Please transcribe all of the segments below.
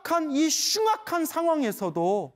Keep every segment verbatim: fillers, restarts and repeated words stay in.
심각한 이 흉악한 상황에서도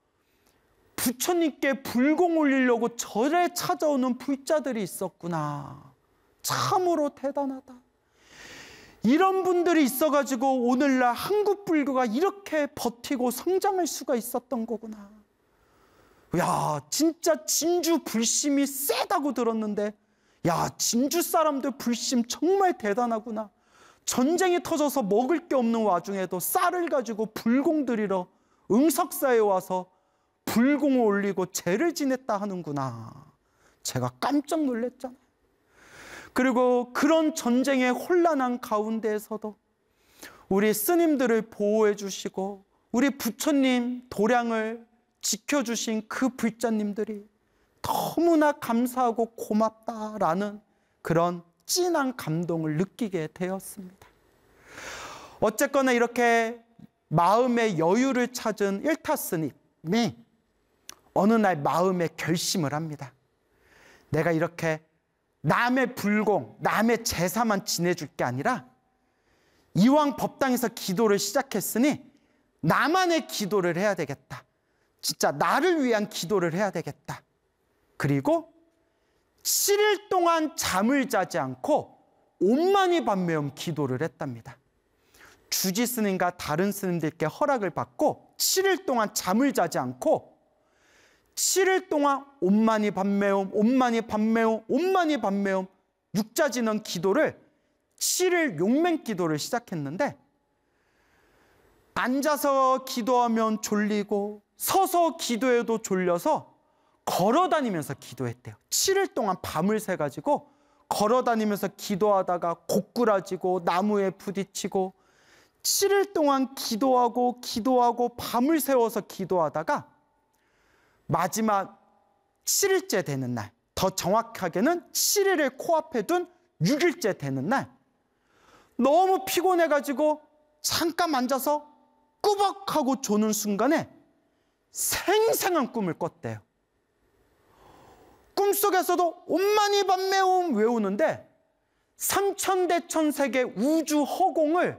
부처님께 불공 올리려고 절에 찾아오는 불자들이 있었구나. 참으로 대단하다. 이런 분들이 있어가지고 오늘날 한국 불교가 이렇게 버티고 성장할 수가 있었던 거구나. 야, 진짜 진주 불심이 세다고 들었는데, 야, 진주 사람들 불심 정말 대단하구나. 전쟁이 터져서 먹을 게 없는 와중에도 쌀을 가지고 불공 드리러 응석사에 와서 불공을 올리고 제를 지냈다 하는구나. 제가 깜짝 놀랐잖아요. 그리고 그런 전쟁의 혼란한 가운데에서도 우리 스님들을 보호해 주시고 우리 부처님 도량을 지켜주신 그 불자님들이 너무나 감사하고 고맙다라는 그런 진한 감동을 느끼게 되었습니다. 어쨌거나 이렇게 마음의 여유를 찾은 일타 스님이 어느 날 마음에 결심을 합니다. 내가 이렇게 남의 불공, 남의 제사만 지내줄 게 아니라 이왕 법당에서 기도를 시작했으니 나만의 기도를 해야 되겠다. 진짜 나를 위한 기도를 해야 되겠다. 그리고 칠 일 동안 잠을 자지 않고 온만이 밤매움 기도를 했답니다. 주지 스님과 다른 스님들께 허락을 받고 칠 일 동안 잠을 자지 않고 칠 일 동안 온만이 밤매움, 온만이 밤매움, 온만이 밤매움 육자진언 기도를 칠 일 용맹 기도를 시작했는데, 앉아서 기도하면 졸리고 서서 기도해도 졸려서 걸어 다니면서 기도했대요. 칠 일 동안 밤을 새가지고 걸어 다니면서 기도하다가 고꾸라지고 나무에 부딪히고 칠 일 동안 기도하고 기도하고 밤을 새워서 기도하다가 마지막 칠 일째 되는 날, 더 정확하게는 칠 일을 코앞에 둔 육 일째 되는 날, 너무 피곤해가지고 잠깐 앉아서 꾸벅하고 조는 순간에 생생한 꿈을 꿨대요. 꿈속에서도 온만이 밤매움 외우는데 삼천대천세계 우주 허공을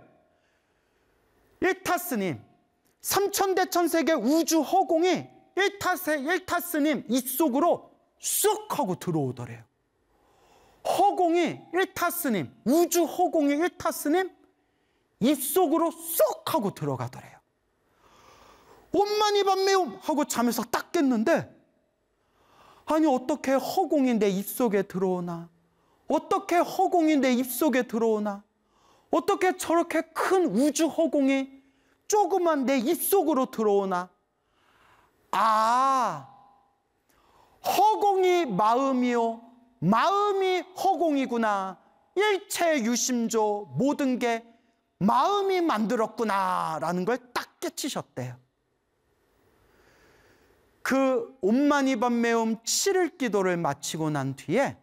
일타 스님, 삼천대천세계 우주 허공이 일타세, 일타 스님 입속으로 쑥 하고 들어오더래요. 허공이 일타 스님, 우주 허공이 일타 스님 입속으로 쑥 하고 들어가더래요. 온만이 밤매움 하고 잠에서 딱 깼는데, 아니 어떻게 허공이 내 입속에 들어오나, 어떻게 허공이 내 입속에 들어오나, 어떻게 저렇게 큰 우주 허공이 조그만 내 입속으로 들어오나. 아, 허공이 마음이요, 마음이 허공이구나. 일체 유심조, 모든 게 마음이 만들었구나 라는 걸 딱 깨치셨대요. 그 온만이 밤매움 칠 일 기도를 마치고 난 뒤에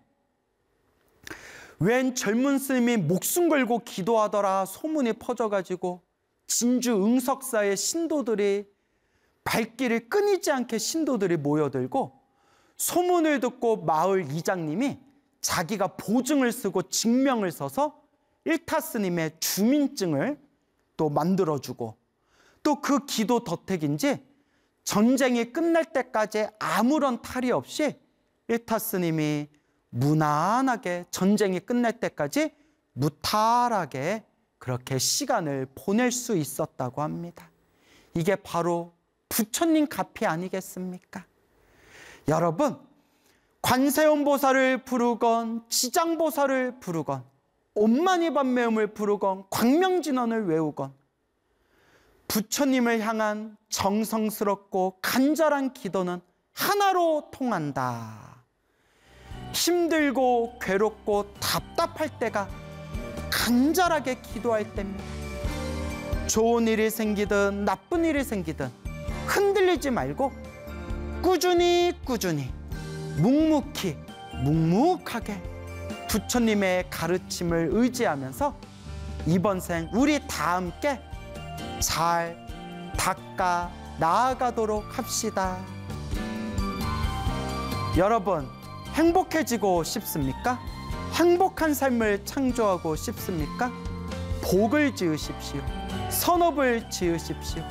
웬 젊은 스님이 목숨 걸고 기도하더라 소문이 퍼져가지고 진주 응석사의 신도들이 발길을 끊이지 않게 신도들이 모여들고, 소문을 듣고 마을 이장님이 자기가 보증을 쓰고 증명을 써서 일타 스님의 주민증을 또 만들어주고, 또 그 기도 덕택인지 전쟁이 끝날 때까지 아무런 탈이 없이 일타 스님이 무난하게 전쟁이 끝날 때까지 무탈하게 그렇게 시간을 보낼 수 있었다고 합니다. 이게 바로 부처님 가피 아니겠습니까? 여러분, 관세음보살을 부르건 지장보살을 부르건 온만이 밤매움을 부르건 광명진언을 외우건 부처님을 향한 정성스럽고 간절한 기도는 하나로 통한다. 힘들고 괴롭고 답답할 때가 간절하게 기도할 때입니다. 좋은 일이 생기든 나쁜 일이 생기든 흔들리지 말고 꾸준히 꾸준히 묵묵히 묵묵하게 부처님의 가르침을 의지하면서 이번 생 우리 다 함께 잘 닦아 나아가도록 합시다. 여러분, 행복해지고 싶습니까? 행복한 삶을 창조하고 싶습니까? 복을 지으십시오. 선업을 지으십시오.